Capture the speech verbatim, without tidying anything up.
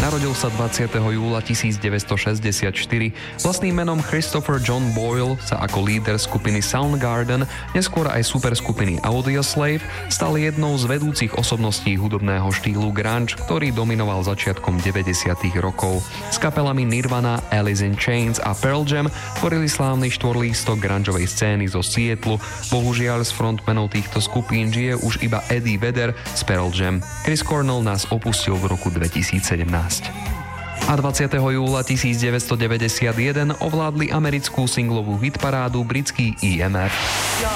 Narodil sa dvadsiateho júla tisícdeväťstošesťdesiatštyri. Vlastným menom Christopher John Boyle sa ako líder skupiny Soundgarden, neskôr aj superskupiny Audioslave, stal jednou z vedúcich osobností hudobného štýlu grunge, ktorý dominoval začiatkom deväťdesiatych rokov. S kapelami Nirvana, Alice in Chains a Pearl Jam tvorili slávny štvorlístok grungeovej scény zo Seattlu. Bohužiaľ z frontmenov týchto skupín žije už iba Eddie Vedder z Pearl Jam. Chris Cornell nás opustil v roku dvetisícsedemnásť. A dvadsiateho júla tisícdeväťstodeväťdesiatjeden ovládli americkú singlovú hitparádu britský é em ef.